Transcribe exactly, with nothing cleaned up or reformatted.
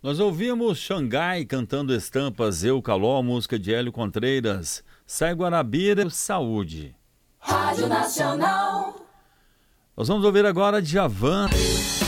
Nós ouvimos Xangai cantando Estampas, Eu Caló, música de Hélio Contreiras, Sai Guarabira, Saúde. Rádio Nacional. Nós vamos ouvir agora Djavan.